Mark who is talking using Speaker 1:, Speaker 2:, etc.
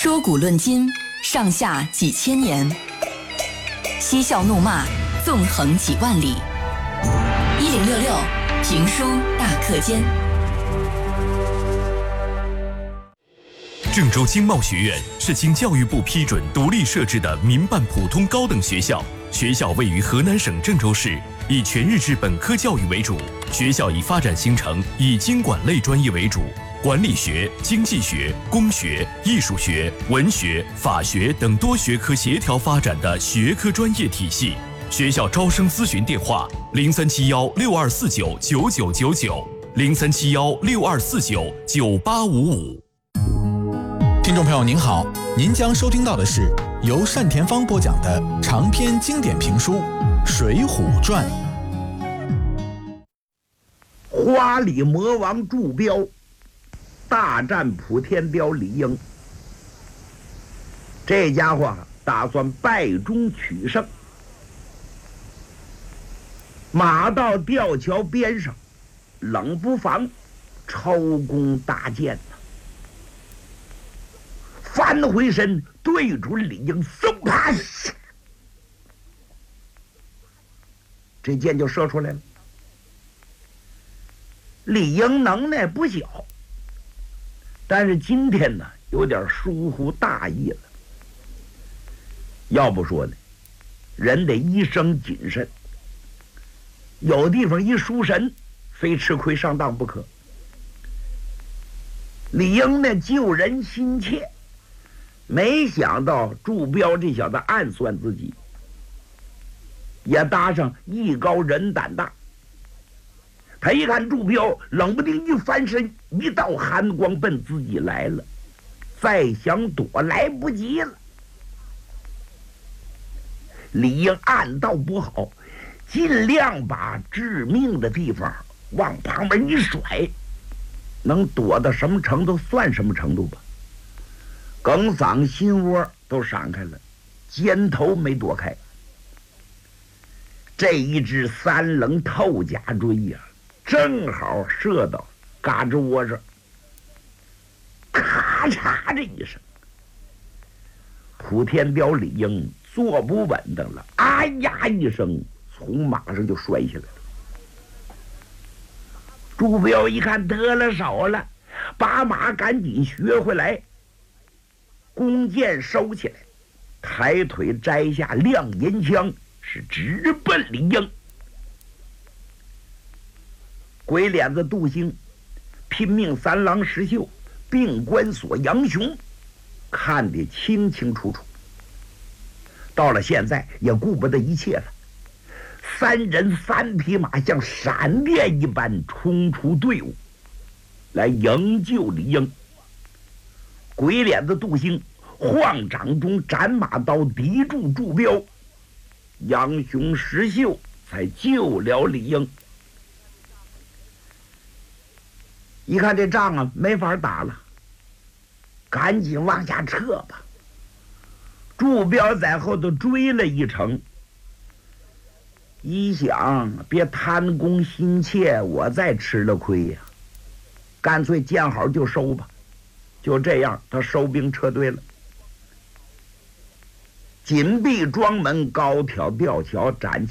Speaker 1: 说古论今，上下几千年；嬉笑怒骂，纵横几万里。1066评书大课间。
Speaker 2: 郑州经贸学院是经教育部批准独立设置的民办普通高等学校，学校位于河南省郑州市，以全日制本科教育为主。学校以发展形成以经管类专业为主，管理学、经济学、工学、艺术学、文学、法学等多学科协调发展的学科专业体系。学校招生咨询电话：0371624999，037162499855。
Speaker 3: 听众朋友您好，您将收听到的是由单田芳播讲的长篇经典评书《水浒传》。
Speaker 4: 花里魔王祝彪大战普天雕李应，这家伙打算败中取胜。马到吊桥边上，冷不防抽弓搭箭，翻回身对准李应，嗖啪，这箭就射出来了。李应能耐不小，但是今天呢有点疏忽大意了。要不说呢，人得一生谨慎，有地方一输神，非吃亏上当不可。李应呢救人心切，没想到祝彪这小子暗算自己，也搭上艺高人胆大。他一看祝彪冷不丁一翻身，一道寒光奔自己来了，再想躲来不及了。李应暗道不好，尽量把致命的地方往旁边一甩，能躲到什么程度算什么程度吧。梗嗓心窝都闪开了，肩头没躲开。这一支三棱透甲锥呀，正好射到嘎吱窝上，咔嚓这一声，普天雕李应坐不稳当了，啊呀一声从马上就摔下来了。祝彪一看得了手了，把马赶紧学回来，弓箭收起来，抬腿摘下亮银枪，是直奔李应。鬼脸子杜兴拼命三郎石秀并关索杨雄看得清清楚楚，到了现在也顾不得一切了。三人三匹马像闪电一般冲出队伍来营救李应。鬼脸子杜兴晃掌中斩马刀抵住祝彪，杨雄石秀才救了李应。一看这仗啊没法打了，赶紧往下撤吧。祝彪在后头追了一程，一想别贪功心切，我再吃了亏呀，干脆见好就收吧。就这样，他收兵撤退了。紧闭庄门，高挑吊桥，斩